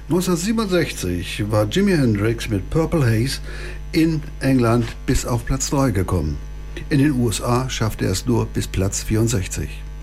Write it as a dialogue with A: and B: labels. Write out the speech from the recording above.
A: 1967 war Jimi Hendrix mit Purple Haze in England bis auf Platz 3 gekommen. In den USA schaffte er es nur bis Platz 64.